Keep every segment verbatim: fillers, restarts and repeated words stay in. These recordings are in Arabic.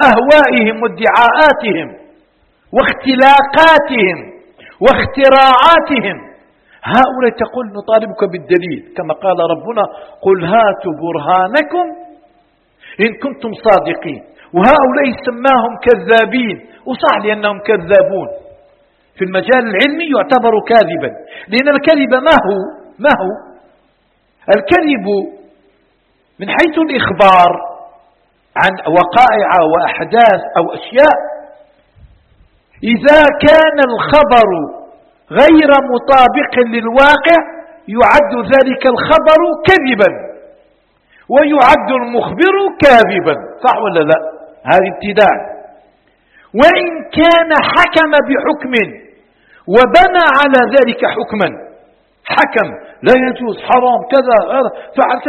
وأهوائهم وادعاءاتهم واختلاقاتهم واختراعاتهم. هؤلاء تقول نطالبك بالدليل كما قال ربنا قل هاتوا برهانكم إن كنتم صادقين. وهؤلاء سماهم كذابين، وصح لأنهم كذابون في المجال العلمي يعتبر كاذبا، لأن الكذب ما هو ما هو الكذب من حيث الإخبار عن وقائع وأحداث أو أشياء، إذا كان الخبر غير مطابق للواقع يعد ذلك الخبر كذبا، ويعد المخبر كاذبا، صح ولا لا؟ هذه ابتداء. وإن كان حكم بحكم وبنى على ذلك حكما، حكم لا يجوز حرام كذا فعل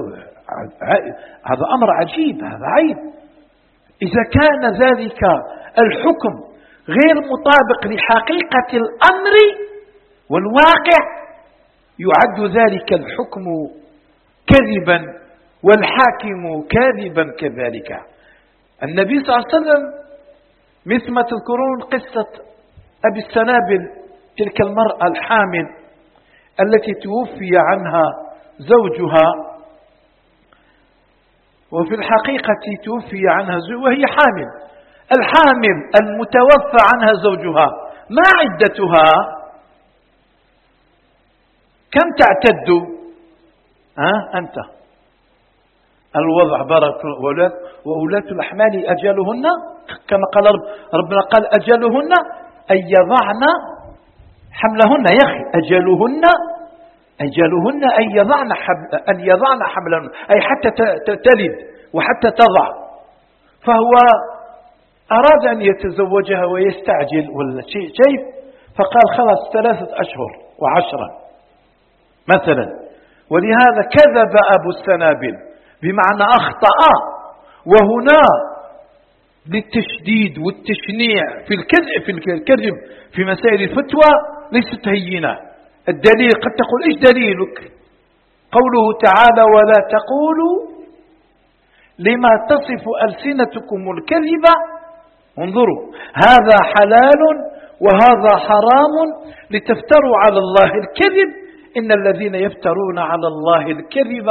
هذا أمر عجيب، هذا عيب. إذا كان ذلك الحكم غير مطابق لحقيقة الأمر والواقع يعد ذلك الحكم كذبا والحاكم كاذبا كذلك. النبي صلى الله عليه وسلم مثل ما تذكرون قصة أبي السنابل، تلك المرأة الحامل التي توفي عنها زوجها، وفي الحقيقة توفي عنها زوجها وهي حامل. الحامل المتوفى عنها زوجها ما عدتها؟ كم تعتد؟ ها أنت الوضع بارك وأولاة وأولاة الأحمال أجلهن كما قال رب ربنا قال أجلهن أن يضعن حملهن. يا أخي أجلهن أجلهن أن يضعن حمل أن يضعن حملهن، أي حتى تلد وحتى تضع. فهو أراد أن يتزوجها ويستعجل ولا شيء شيء، فقال خلاص ثلاثة أشهر وعشرة مثلا. ولهذا كذب أبو السنابل بمعنى أخطأ. وهنا للتشديد والتشنيع في الكذب في الكذب في مسائل الفتوى ليست هينة. الدليل قد تقول إيش دليلك؟ قوله تعالى ولا تقولوا لما تصف ألسنتكم الكذب. انظروا هذا حلال وهذا حرام لتفتروا على الله الكذب، إن الذين يفترون على الله الكذب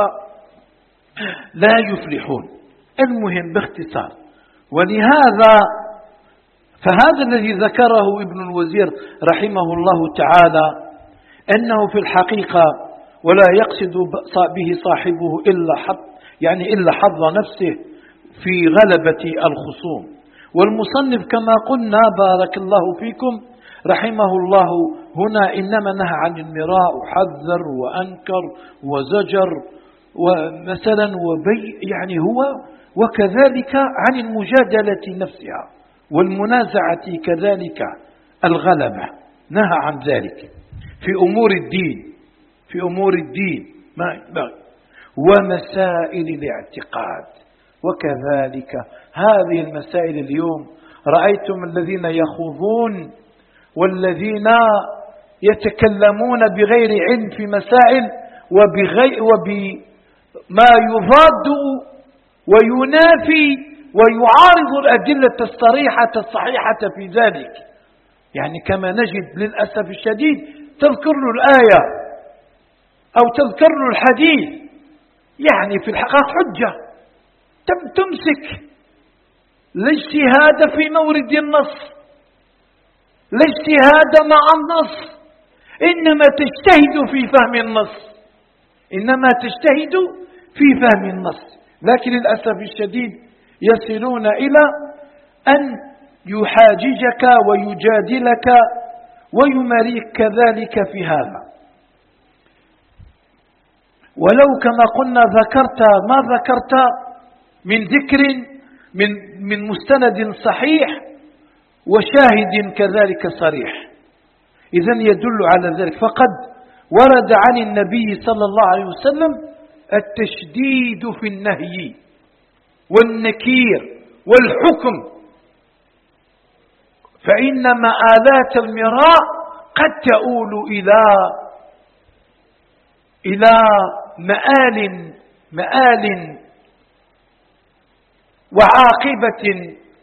لا يفلحون. المهم باختصار. ولهذا فهذا الذي ذكره ابن الوزير رحمه الله تعالى أنه في الحقيقة ولا يقصد به صاحبه إلا حظ يعني إلا حظ نفسه في غلبة الخصوم. والمصنف كما قلنا بارك الله فيكم رحمه الله هنا إنما نهى عن المراء وحذر وأنكر وزجر ومثلا وبي يعني هو، وكذلك عن المجادلة نفسها والمنازعة كذلك الغلبة، نهى عن ذلك في أمور الدين في أمور الدين ما ومسائل الاعتقاد. وكذلك هذه المسائل اليوم رأيتم الذين يخوضون والذين يتكلمون بغير علم في مسائل وبغير وبما يضاد وينافي ويعارض الأدلة الصريحة الصحيحة في ذلك. يعني كما نجد للأسف الشديد تذكر له الآية أو تذكر له الحديث، يعني في الحقيقة حجة تمسك لا اجتهاد في مورد النص، لا اجتهاد مع النص، إنما تجتهد في فهم النص إنما تجتهد في فهم النص. لكن للأسف الشديد يصلون إلى أن يحاججك ويجادلك ويماريك كذلك في هذا. ولو كما قلنا ذكرت ما ذكرت من ذكر من من مستند صحيح وشاهد كذلك صريح، إذن يدل على ذلك. فقد ورد عن النبي صلى الله عليه وسلم التشديد في النهي والنكير والحكم، فإن مآلات المراء قد تؤول إلى إلى مآل مآل وعاقبة